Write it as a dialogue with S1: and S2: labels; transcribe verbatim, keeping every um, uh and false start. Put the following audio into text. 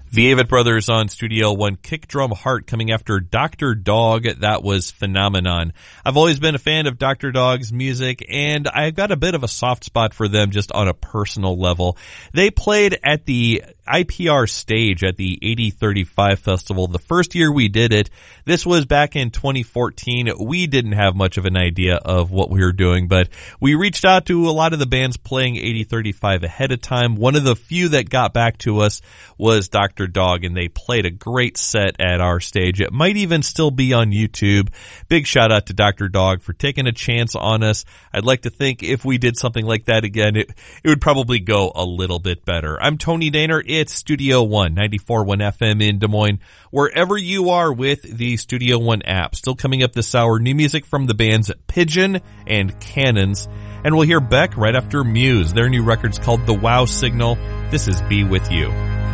S1: The Avett Brothers on Studio One, Kick Drum Heart coming after Doctor Dog. That was Phenomenon. I've always been a fan of Doctor Dog's music, and I've got a bit of a soft spot for them just on a personal level. They played at the I P R stage at the eighty thirty-five Festival the first year we did it. This was back in twenty fourteen. We didn't have much of an idea of what we were doing, but we reached out to a lot of the bands playing eighty thirty-five ahead of time. One of the few that got back to us was Doctor Dog, and they played a great set at our stage. It might even still be on YouTube. Big shout out to Doctor Dog for taking a chance on us. I'd like to think if we did something like that again, it, it would probably go a little bit better. I'm Tony Daner. It's Studio One, ninety-four point one F M in Des Moines, wherever you are with the Studio One app. Still coming up this hour, new music from the bands Pigeon and Cannons. And we'll hear Beck right after Muse. Their new record's called The Wow Signal. This is Be With You.